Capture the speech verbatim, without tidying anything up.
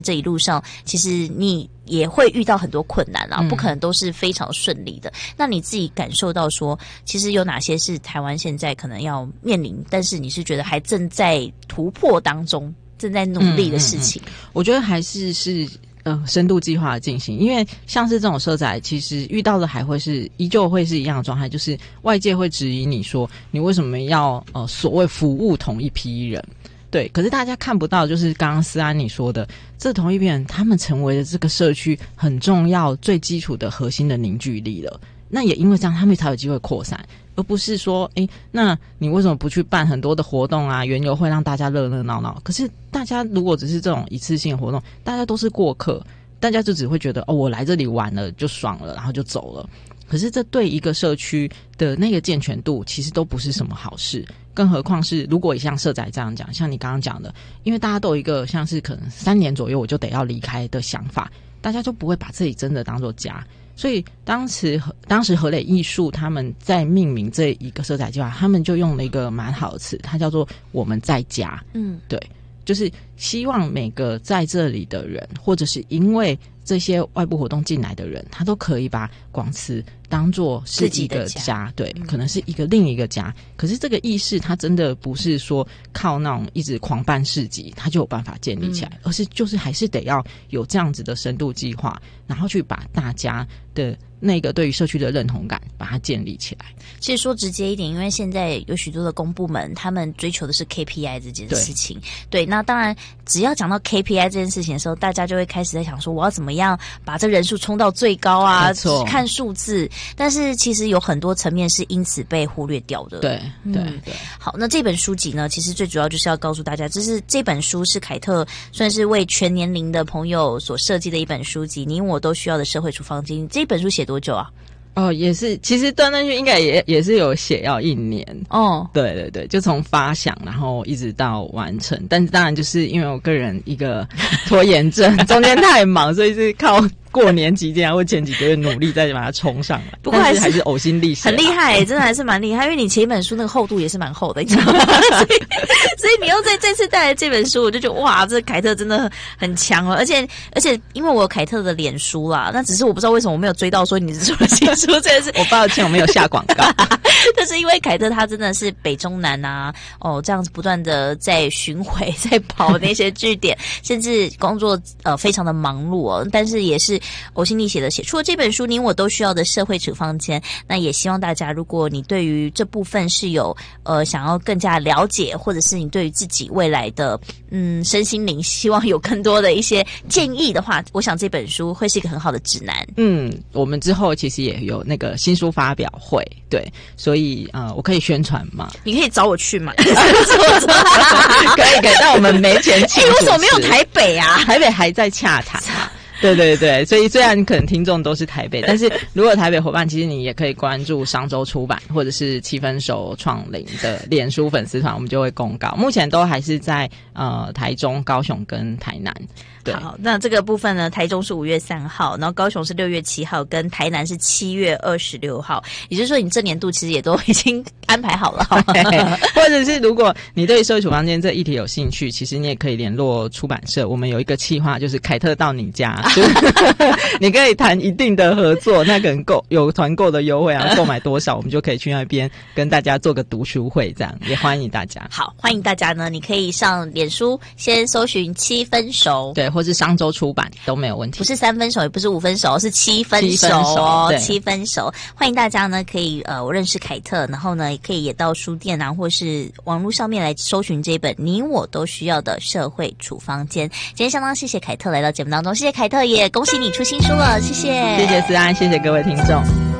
这一路上其实你也会遇到很多困难啊， 嗯、 不可能都是非常顺利的。那你自己感受到说，其实有哪些是台湾现在可能要面临，但是你是觉得还正在突破当中，正在努力的事情？ 嗯嗯嗯、我觉得还是是呃深度计划的进行，因为像是这种社宅，其实遇到的还会是依旧会是一样的状态，就是外界会质疑你说你为什么要呃所谓服务同一批人。对，可是大家看不到，就是刚刚思安你说的，这同一批人，他们成为了这个社区很重要、最基础的核心的凝聚力了。那也因为这样，他们才有机会扩散，而不是说，哎，那你为什么不去办很多的活动啊、园游会，让大家热热闹闹？可是大家如果只是这种一次性的活动，大家都是过客，大家就只会觉得，哦，我来这里玩了就爽了，然后就走了。可是这对一个社区的那个健全度其实都不是什么好事，更何况是如果像社宅这样讲，像你刚刚讲的，因为大家都有一个像是可能三年左右我就得要离开的想法，大家就不会把这里真的当作家。所以当时当时和磊艺术他们在命名这一个社宅计划，他们就用了一个蛮好的词，它叫做我们在家。嗯，对，就是希望每个在这里的人，或者是因为这些外部活动进来的人，他都可以把广慈当作是一个 家, 家对、嗯、可能是一个另一个家。可是这个意识它真的不是说靠那种一直狂办市集它就有办法建立起来、嗯、而是就是还是得要有这样子的深度计划，然后去把大家的那个对于社区的认同感把它建立起来。 其实说直接一点，因为现在有许多的公部门他们追求的是 K P I 这件事情。 对, 对，那当然只要讲到 K P I 这件事情的时候，大家就会开始在想说我要怎么样把这人数冲到最高啊，看数字，但是其实有很多层面是因此被忽略掉的。 对对对、嗯。 好，那这本书籍呢，其实最主要就是要告诉大家，这是这本书是凯特算是为全年龄的朋友所设计的一本书籍，你我都需要的社会处方经。这本书写多久啊？ 哦，也是，其实断断续应该也也是有写要一年哦。对对对，就从发想然后一直到完成，但是当然就是因为我个人一个拖延症，中间太忙，所以是靠过年期间或前几个月努力再把它冲上来。不过还是还是呕心沥血， 很厉害、欸，真的还是蛮厉害。因为你前一本书那个厚度也是蛮厚的，你知道吗？所以所以你又在这次带来这本书，我就觉得哇，这凯特真的很强了。而且而且因为我有凯特的脸书啦，那只是我不知道为什么我没有追到说你是出了新书这件事。 我抱歉，我没有下广告。 但是因为凯特他真的是北中南啊，哦这样子不断的在巡回在跑那些据点，甚至工作呃非常的忙碌哦，但是也是呕心沥血的写出了这本书，你我都需要的社会处方间。那也希望大家，如果你对于这部分是有呃想要更加了解，或者是你对于自己未来的嗯身心灵希望有更多的一些建议的话，我想这本书会是一个很好的指南。 嗯，我们之后其实也有那个新书发表会，对，所以呃我可以宣传嘛？ 你可以找我去嘛？可以可以，但我们没钱请。 哎、欸，为什么没有台北啊？ 台北还在洽谈啊。对对对，所以虽然可能听众都是台北，但是如果台北伙伴，其实你也可以关注商周出版或者是七分熟创龄的脸书粉丝团，我们就会公告。目前都还是在呃台中、高雄跟台南。对， 好，那这个部分呢，台中是五月三号，然后高雄是六月七号，跟台南是七月二十六号。也就是说，你这年度其实也都已经安排好了。 或者是如果你对社会处方间这议题有兴趣，其实你也可以联络出版社，我们有一个企划，就是凯特到你家，你可以谈一定的合作，那可能购有团购的优惠啊，购买多少，我们就可以去那边跟大家做个读书会，这样也欢迎大家。 好，欢迎大家呢，你可以上脸书先搜寻七分熟， 对。或是商周出版都没有问题， 不是三分熟，也不是五分熟，是七分熟哦，七分熟。欢迎大家呢，可以呃，我认识凯特，然后呢，也可以也到书店啊，或是网络上面来搜寻这本你我都需要的社会处方间。今天相当谢谢凯特来到节目当中，谢谢凯特，也恭喜你出新书了，谢谢， 谢谢思安，谢谢各位听众。